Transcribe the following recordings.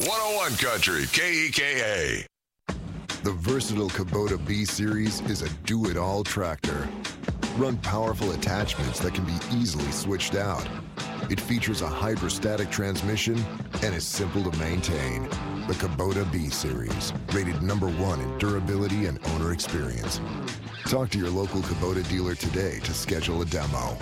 101 Country, KEKA. The versatile Kubota B Series is a do-it-all tractor. Run powerful attachments that can be easily switched out. It features a hydrostatic transmission and is simple to maintain. The Kubota B Series, rated #1 in durability and owner experience. Talk to your local Kubota dealer today to schedule a demo.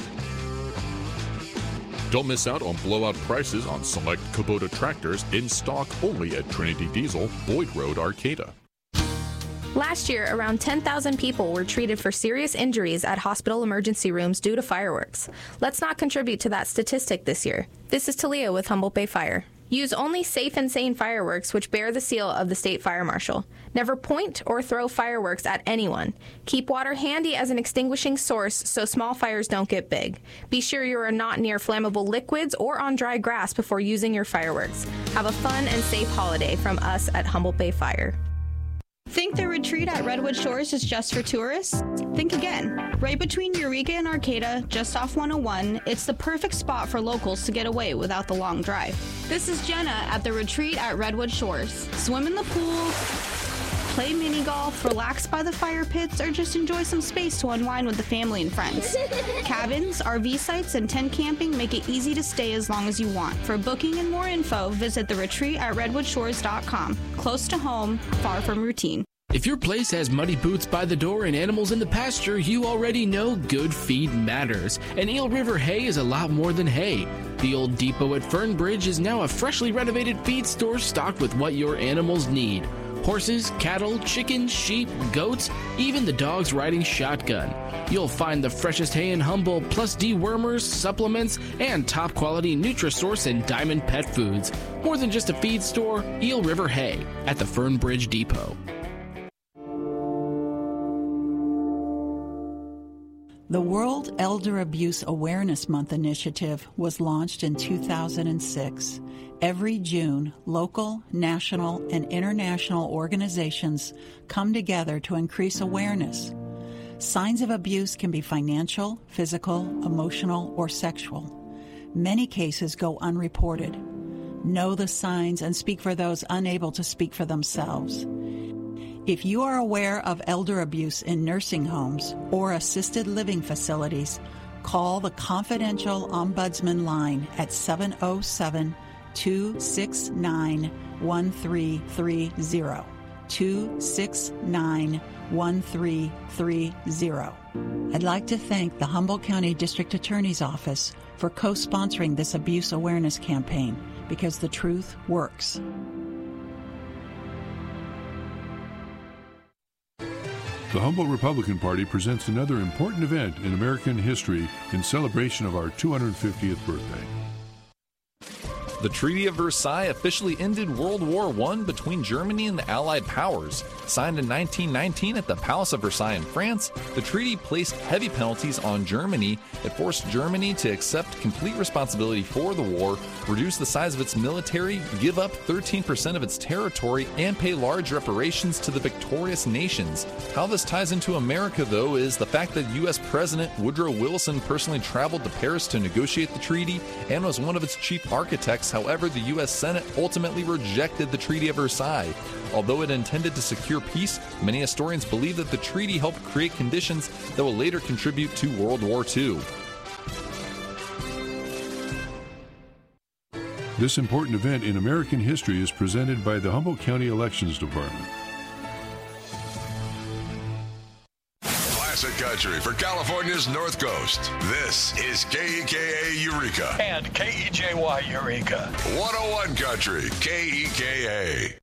Don't miss out on blowout prices on select Kubota tractors in stock only at Trinity Diesel, Boyd Road, Arcata. Last year, around 10,000 people were treated for serious injuries at hospital emergency rooms due to fireworks. Let's not contribute to that statistic this year. This is Talia with Humboldt Bay Fire. Use only safe and sane fireworks which bear the seal of the State Fire Marshal. Never point or throw fireworks at anyone. Keep water handy as an extinguishing source so small fires don't get big. Be sure you are not near flammable liquids or on dry grass before using your fireworks. Have a fun and safe holiday from us at Humboldt Bay Fire. Think the retreat at Redwood Shores is just for tourists? Think again. Right between Eureka and Arcata, just off 101, it's the perfect spot for locals to get away without the long drive. This is Jenna at the retreat at Redwood Shores. Swim in the pool, play mini golf, relax by the fire pits, or just enjoy some space to unwind with the family and friends. Cabins, RV sites, and tent camping make it easy to stay as long as you want. For booking and more info, visit theretreat@redwoodshores.com. Close to home, far from routine. If your place has muddy boots by the door and animals in the pasture, you already know good feed matters. And Eel River Hay is a lot more than hay. The old depot at Fernbridge is now a freshly renovated feed store stocked with what your animals need. Horses, cattle, chickens, sheep, goats, even the dogs riding shotgun. You'll find the freshest hay in Humboldt, plus dewormers, supplements, and top-quality Nutrisource and Diamond Pet Foods. More than just a feed store, Eel River Hay at the Fernbridge Depot. The World Elder Abuse Awareness Month initiative was launched in 2006. Every June, local, national, and international organizations come together to increase awareness. Signs of abuse can be financial, physical, emotional, or sexual. Many cases go unreported. Know the signs and speak for those unable to speak for themselves. If you are aware of elder abuse in nursing homes or assisted living facilities, call the confidential Ombudsman line at 707-269-1330. 269-1330. I'd like to thank the Humboldt County District Attorney's Office for co-sponsoring this abuse awareness campaign, because the truth works. The Humboldt Republican Party presents another important event in American history in celebration of our 250th birthday. The Treaty of Versailles officially ended World War I between Germany and the Allied powers. Signed in 1919 at the Palace of Versailles in France, the treaty placed heavy penalties on Germany. It forced Germany to accept complete responsibility for the war, reduce the size of its military, give up 13% of its territory, and pay large reparations to the victorious nations. How this ties into America, though, is the fact that U.S. President Woodrow Wilson personally traveled to Paris to negotiate the treaty and was one of its chief architects. However, the U.S. Senate ultimately rejected the Treaty of Versailles. Although it intended to secure peace, many historians believe that the treaty helped create conditions that will later contribute to World War II. This important event in American history is presented by the Humboldt County Elections Department. Classic country for California's North Coast. This is KEKA Eureka. And KEJY Eureka. 101 Country, KEKA.